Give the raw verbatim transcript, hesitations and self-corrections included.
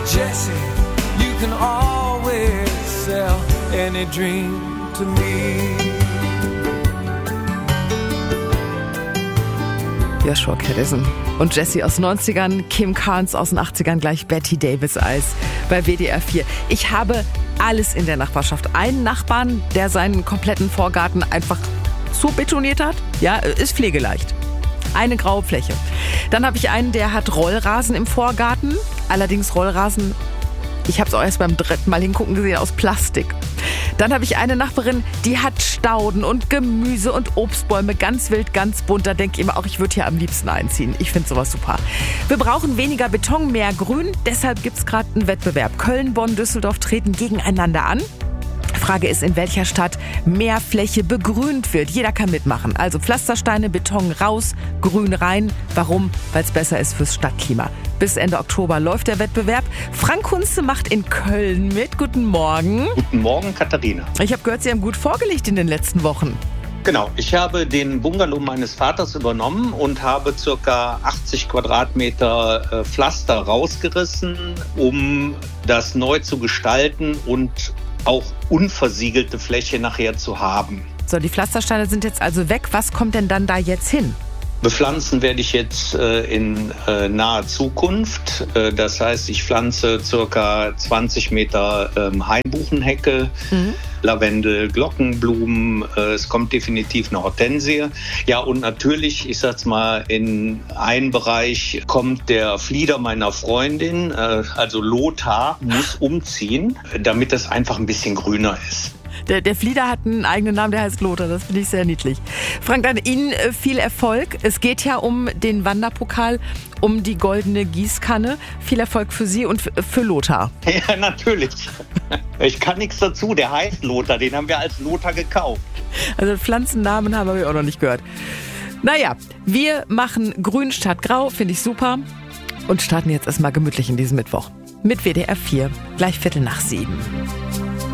Jesse, you can always sell any dream to me. Joshua Kadison und Jessie aus neunzigern, Kim Carnes aus den achtzigern, gleich Betty Davis Eis bei W D R vier. Ich habe alles in der Nachbarschaft. Einen Nachbarn, der seinen kompletten Vorgarten einfach so betoniert hat, ja, ist pflegeleicht. Eine graue Fläche. Dann habe ich einen, der hat Rollrasen im Vorgarten, allerdings Rollrasen, ich habe es auch erst beim dritten Mal hingucken gesehen, aus Plastik. Dann habe ich eine Nachbarin, die hat Stauden und Gemüse und Obstbäume, ganz wild, ganz bunt. Da denke ich immer auch, ich würde hier am liebsten einziehen. Ich finde sowas super. Wir brauchen weniger Beton, mehr Grün. Deshalb gibt es gerade einen Wettbewerb. Köln, Bonn, Düsseldorf treten gegeneinander an. Frage ist, in welcher Stadt mehr Fläche begrünt wird. Jeder kann mitmachen. Also Pflastersteine, Beton raus, Grün rein. Warum? Weil es besser ist fürs Stadtklima. Bis Ende Oktober läuft der Wettbewerb. Frank Kunze macht in Köln mit. Guten Morgen. Guten Morgen, Katharina. Ich habe gehört, Sie haben gut vorgelegt in den letzten Wochen. Genau, ich habe den Bungalow meines Vaters übernommen und habe ca. achtzig Quadratmeter äh, Pflaster rausgerissen, um das neu zu gestalten und auch unversiegelte Fläche nachher zu haben. So, die Pflastersteine sind jetzt also weg. Was kommt denn dann da jetzt hin? Bepflanzen werde ich jetzt äh, in äh, naher Zukunft. Äh, das heißt, ich pflanze circa zwanzig Meter ähm, Hainbuchenhecke, mhm. Lavendel, Glockenblumen. Äh, es kommt definitiv eine Hortensie. Ja, und natürlich, ich sag's mal, in einen Bereich kommt der Flieder meiner Freundin, äh, also Lothar, muss umziehen, damit das einfach ein bisschen grüner ist. Der, der Flieder hat einen eigenen Namen, der heißt Lothar. Das finde ich sehr niedlich. Frank, dann Ihnen viel Erfolg. Es geht ja um den Wanderpokal, um die goldene Gießkanne. Viel Erfolg für Sie und für Lothar. Ja, natürlich. Ich kann nichts dazu. Der heißt Lothar. Den haben wir als Lothar gekauft. Also Pflanzennamen haben wir auch noch nicht gehört. Naja, wir machen Grün statt Grau. Finde ich super. Und starten jetzt erstmal gemütlich in diesem Mittwoch. Mit W D R vier. Gleich Viertel nach sieben.